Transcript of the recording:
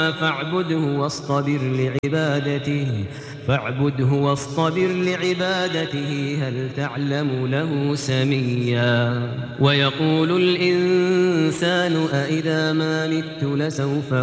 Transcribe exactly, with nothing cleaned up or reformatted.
فاعبده واصطبر لعبادته فاعبده واصطبر لعبادته هل تعلم له سميا ويقول الإنسان أإذا ما مت لسوف